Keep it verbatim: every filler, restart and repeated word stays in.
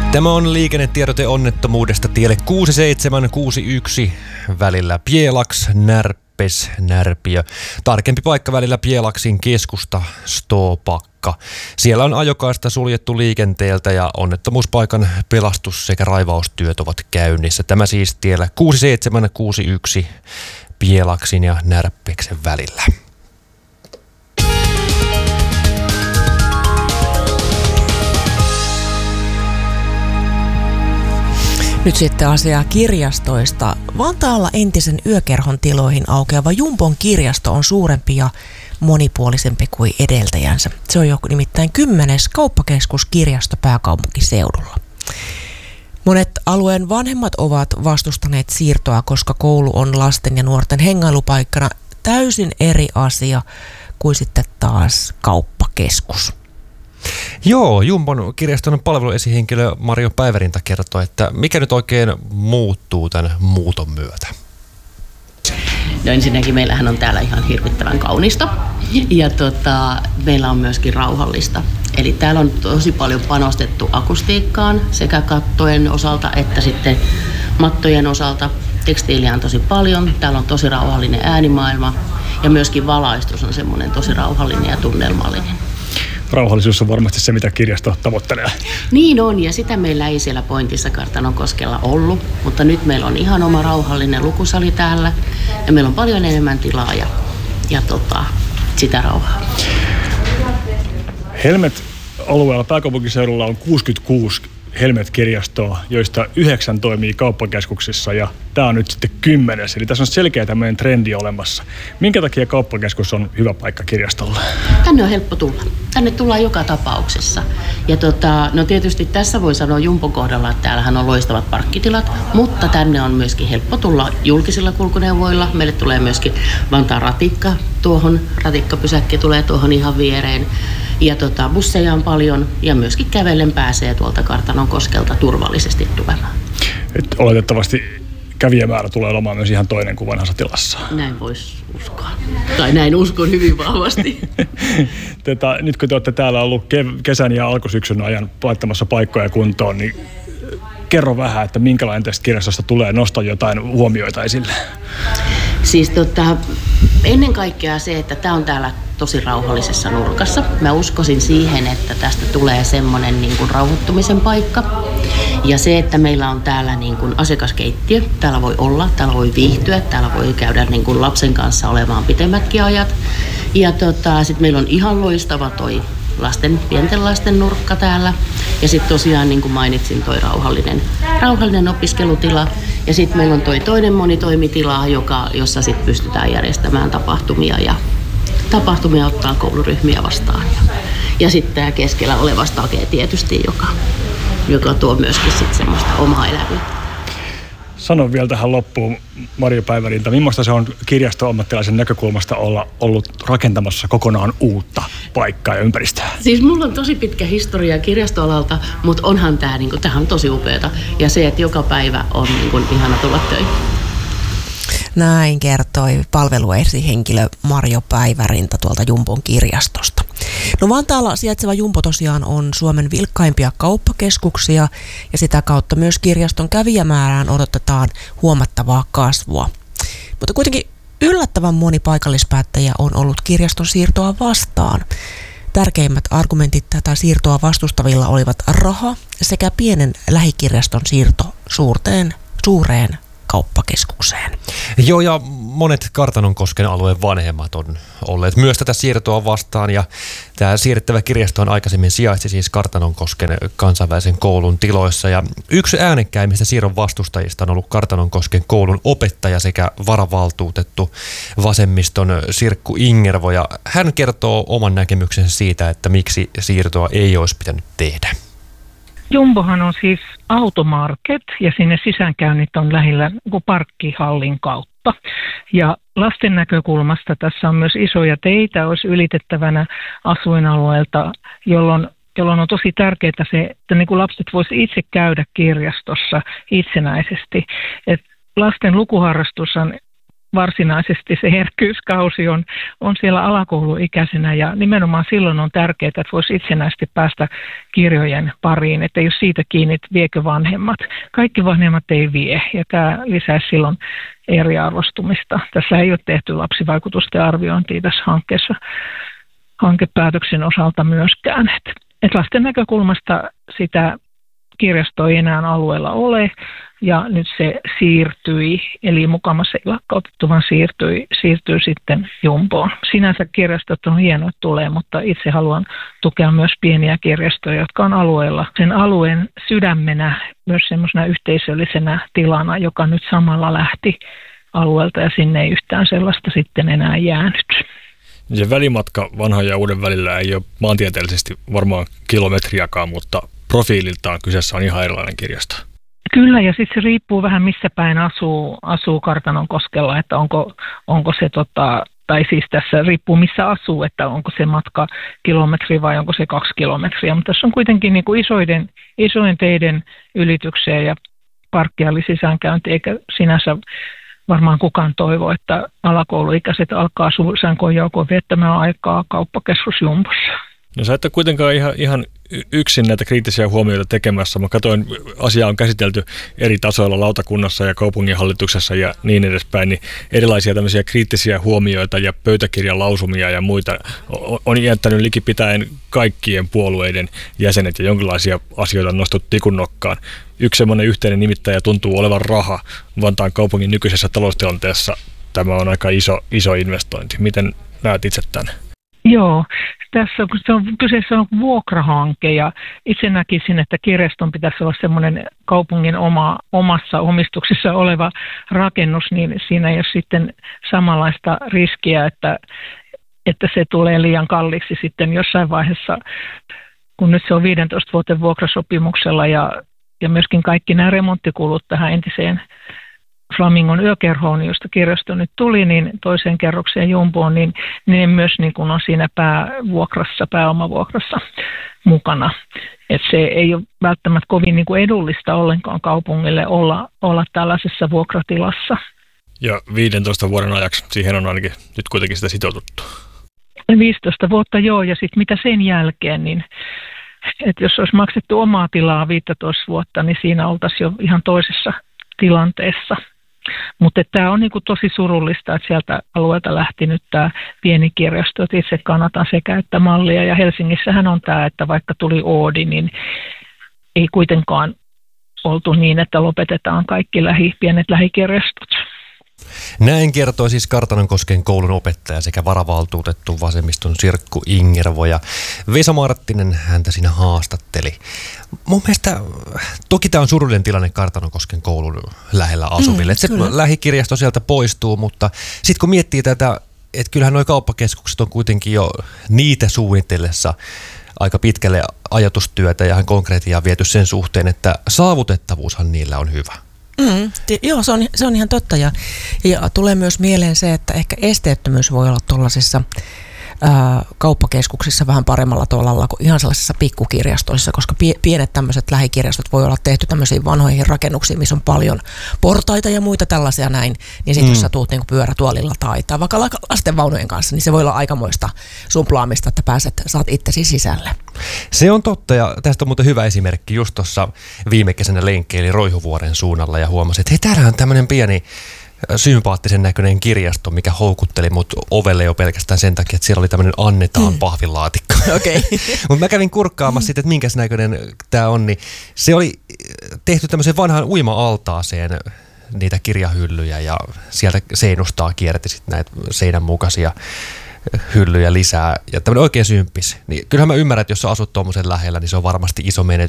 Tämä on liikennetiedote onnettomuudesta tielle kuusi seitsemän kuusi yksi välillä Pielaks, Närppes, Närpiö. Tarkempi paikka välillä Pielaksin keskusta, Stopakka. Siellä on ajokaista suljettu liikenteeltä ja onnettomuuspaikan pelastus- sekä raivaustyöt ovat käynnissä. Tämä siis tiellä kuusi seitsemän kuusi yksi Pielaksin ja Närppeksen välillä. Nyt sitten asiaa kirjastoista. Vantaalla entisen yökerhon tiloihin aukeava Jumbon kirjasto on suurempi ja monipuolisempi kuin edeltäjänsä. Se on jo nimittäin kymmenes kauppakeskuskirjasto pääkaupunkiseudulla. Monet alueen vanhemmat ovat vastustaneet siirtoa, koska koulu on lasten ja nuorten hengailupaikkana täysin eri asia kuin sitten taas kauppakeskus. Joo, Jumbon kirjaston palveluesihenkilö Marjo Päivärinta kertoo, että mikä nyt oikein muuttuu tämän muuton myötä. No ensinnäkin meillähän on täällä ihan hirvittävän kaunista ja tota, meillä on myöskin rauhallista. Eli täällä on tosi paljon panostettu akustiikkaan sekä kattojen osalta että sitten mattojen osalta. Tekstiiliä on tosi paljon, täällä on tosi rauhallinen äänimaailma ja myöskin valaistus on semmoinen tosi rauhallinen ja tunnelmallinen. Rauhallisuus on varmasti se, mitä kirjasto tavoittelee. Niin on, ja sitä meillä ei siellä Pointissa Kartanonkoskella ollut, mutta nyt meillä on ihan oma rauhallinen lukusali täällä, ja meillä on paljon enemmän tilaa ja, ja tota, sitä rauhaa. Helmet-alueella pääkaupunkiseudulla on kuusikymmentäkuusi Helmet-kirjastoa, joista yhdeksän toimii kauppakeskuksissa, ja tämä on nyt sitten kymmenes, eli tässä on selkeä tämmöinen trendi olemassa. Minkä takia kauppakeskus on hyvä paikka kirjastolle? Tänne on helppo tulla. Tänne tullaan joka tapauksessa. Ja tota, no tietysti tässä voi sanoa Jumbon kohdalla, että täällähän on loistavat parkkitilat, mutta tänne on myöskin helppo tulla julkisilla kulkuneuvoilla. Meille tulee myöskin Vantaan ratikka tuohon, ratikkapysäkki tulee tuohon ihan viereen. Ja tota, busseja on paljon ja myöskin kävellen pääsee tuolta Kartanonkoskelta turvallisesti tulemaan. Et oletettavasti kävijämäärä tulee olemaan myös ihan toinen kuin vanhassa tilassa. Näin voisi uskoa. Tai näin uskon hyvin vahvasti. Tätä, nyt kun te olette täällä ollut kesän ja alkusyksyn ajan laittamassa paikkoja kuntoon, niin kerro vähän, että minkälainen tästä kirjastosta tulee, nosta jotain huomioita esille. Siis tota, ennen kaikkea se, että tämä on täällä tosi rauhallisessa nurkassa. Mä uskoisin siihen, että tästä tulee semmoinen niin kuin rauhoittumisen paikka. Ja se, että meillä on täällä niin kuin asiakaskeittiö, täällä voi olla, täällä voi viihtyä, täällä voi käydä niin kuin lapsen kanssa olemaan pitemmätkin ajat. Ja tota, sitten meillä on ihan loistava toi lasten, pienten lasten nurkka täällä. Ja sitten tosiaan, niin kuin mainitsin, toi rauhallinen, rauhallinen opiskelutila. Ja sitten meillä on toi toinen monitoimitila, joka, jossa sitten pystytään järjestämään tapahtumia ja tapahtumia ottaa kouluryhmiä vastaan. Ja, ja sitten tämä keskellä oleva stage tietysti, joka, joka tuo myöskin sitten semmoista omaa elävyyttä. Sano vielä tähän loppuun, Marjo Päivärinta, millaista se on kirjasto-ammattilaisen näkökulmasta olla ollut rakentamassa kokonaan uutta paikkaa ja ympäristöä? Siis mulla on tosi pitkä historia kirjastoalalta, mutta onhan tämä niinku, on tosi upeata. Ja se, että joka päivä on niinku, ihana tulla töihin. Näin kertoi palveluesihenkilö Marjo Päivärinta tuolta Jumbon kirjastosta. No Vantaalla sijaitseva Jumbo tosiaan on Suomen vilkkaimpia kauppakeskuksia ja sitä kautta myös kirjaston kävijämäärään odotetaan huomattavaa kasvua. Mutta kuitenkin yllättävän moni paikallispäättäjä on ollut kirjaston siirtoa vastaan. Tärkeimmät argumentit tätä siirtoa vastustavilla olivat raha sekä pienen lähikirjaston siirto suurteen, suureen kauppakeskukseen. Joo, ja monet Kartanonkosken alueen vanhemmat on olleet myös tätä siirtoa vastaan, ja tämä siirrettävä kirjasto on aikaisemmin sijaitsi siis Kartanonkosken kansainvälisen koulun tiloissa, ja yksi äänekkäimmistä siirron vastustajista on ollut Kartanonkosken koulun opettaja sekä varavaltuutettu vasemmiston Sirkku Ingervo, ja hän kertoo oman näkemyksensä siitä, että miksi siirtoa ei olisi pitänyt tehdä. Jumbohan on siis automarket ja sinne sisäänkäynnit on lähellä parkkihallin kautta. Ja lasten näkökulmasta tässä on myös isoja teitä, olisi ylitettävänä asuinalueelta, jolloin, jolloin on tosi tärkeää se, että niin kuin lapset voisivat itse käydä kirjastossa itsenäisesti. Et lasten lukuharrastus on varsinaisesti se herkkyyskausi on, on siellä alakouluikäisenä ja nimenomaan silloin on tärkeää, että voisi itsenäisesti päästä kirjojen pariin, että jos siitä kiinni, että viekö vanhemmat. Kaikki vanhemmat ei vie ja tämä lisäisi silloin eriarvostumista. Tässä ei ole tehty lapsivaikutusten arviointia tässä hankkeessa hankepäätöksen osalta myöskään. Et, et lasten näkökulmasta sitä kirjastoa ei enää alueella ole, ja nyt se siirtyi, eli mukamassa ei lakkautettu, vaan siirtyi, siirtyi sitten Jumboon. Sinänsä kirjastot on hienoa, että tulee, mutta itse haluan tukea myös pieniä kirjastoja, jotka on alueella. Sen alueen sydämenä, myös semmoisena yhteisöllisenä tilana, joka nyt samalla lähti alueelta, ja sinne ei yhtään sellaista sitten enää jäänyt. Se välimatka vanhan ja uuden välillä ei ole maantieteellisesti varmaan kilometriakaan, mutta profiililtaan kyseessä on ihan erilainen kirjasto. Kyllä, ja sitten se riippuu vähän missä päin asuu, asuu Kartanonkoskella, että onko, onko se, tota, tai siis tässä riippuu missä asuu, että onko se matka kilometri vai onko se kaksi kilometriä. Mutta tässä on kuitenkin niin kuin isoiden, isojen teiden ylityksiä ja parkkialli sisäänkäynti, eikä sinänsä varmaan kukaan toivo, että alakouluikäiset alkaa sänkoon joukoon viettämään aikaa kauppakeskus Jumbossa. No sä et ole kuitenkaan ihan, ihan yksin näitä kriittisiä huomioita tekemässä. Mä katsoin, asiaa on käsitelty eri tasoilla lautakunnassa ja kaupunginhallituksessa ja niin edespäin, niin erilaisia tämmöisiä kriittisiä huomioita ja pöytäkirjan lausumia ja muita on jättänyt likipitäen kaikkien puolueiden jäsenet ja jonkinlaisia asioita nostettu tikun nokkaan. Yksi semmoinen yhteinen nimittäjä tuntuu olevan raha. Vantaan kaupungin nykyisessä taloustilanteessa tämä on aika iso, iso investointi. Miten näet itse tämän? Joo, tässä on, se on, kyseessä on vuokrahanke ja itse näkisin, että kirjaston pitäisi olla semmoinen kaupungin oma, omassa omistuksessa oleva rakennus, niin siinä ei ole sitten samanlaista riskiä, että, että se tulee liian kalliiksi sitten jossain vaiheessa, kun nyt se on viisitoista vuoden vuokrasopimuksella ja, ja myöskin kaikki nämä remonttikulut tähän entiseen Flamingon yökerhoon, josta kirjasto nyt tuli, niin toiseen kerrokseen Jumboon, niin ne myös niin kuin on siinä päävuokrassa, pääomavuokrassa mukana. Et se ei ole välttämättä kovin niin kuin edullista ollenkaan kaupungille olla, olla tällaisessa vuokratilassa. Ja viidentoista vuoden ajaksi siihen on ainakin nyt kuitenkin sitä sitoututtu. viisitoista vuotta joo, ja sitten mitä sen jälkeen, niin että jos olisi maksettu omaa tilaa viisitoista vuotta, niin siinä oltaisiin jo ihan toisessa tilanteessa. Mutta tämä on niinku tosi surullista, että sieltä alueelta lähti nyt tämä pieni kirjasto, että itse kannatan sekä että mallia. Ja Helsingissähän on tämä, että vaikka tuli Oodi, niin ei kuitenkaan oltu niin, että lopetetaan kaikki lähi, pienet lähikirjastot. Näin kertoi siis Kartanonkosken koulun opettaja sekä varavaltuutettu vasemmiston Sirkku Ingervo ja Vesa Marttinen häntä siinä haastatteli. Mun mielestä toki tämä on surullinen tilanne Kartanonkosken koulun lähellä asuville. Mm, se lähikirjasto sieltä poistuu, mutta sitten kun miettii tätä, että kyllähän nuo kauppakeskukset on kuitenkin jo niitä suunnitellessa aika pitkälle ajatustyötä ja ihan konkreettiaa viety sen suhteen, että saavutettavuushan niillä on hyvä. Mm, t- joo, se on, se on ihan totta ja, ja tulee myös mieleen se, että ehkä esteettömyys voi olla tuollaisissa ää, kauppakeskuksissa vähän paremmalla tolalla kuin ihan sellaisissa pikkukirjastoissa, koska pie, pienet tämmöiset lähikirjastot voi olla tehty tämmöisiin vanhoihin rakennuksiin, missä on paljon portaita ja muita tällaisia näin, niin sitten mm. jos sä tuut niinku pyörätuolilla tai, tai vaikka lastenvaunujen kanssa, niin se voi olla aikamoista sumplaamista, että pääset, saat itsesi sisälle. Se on totta ja tästä on muuten hyvä esimerkki. Just tuossa viime kesänä lenkkeili Roihuvuoren suunnalla ja huomasin, että hei, täällä on tämmöinen pieni sympaattisen näköinen kirjasto, mikä houkutteli mut ovelle jo pelkästään sen takia, että siellä oli tämmöinen annetaan pahvilaatikko. Okay. Mutta mä kävin kurkkaamassa sitten, että minkäs näköinen tämä on, niin se oli tehty tämmöisen vanhan uima-altaaseen niitä kirjahyllyjä ja sieltä seinustaa kierrätti sitten näitä seinän mukaisia hyllyjä lisää ja tämmöinen oikein symppis. Niin kyllähän mä ymmärrän, että jos sä asut tuommoisen lähellä, niin se on varmasti iso menetys.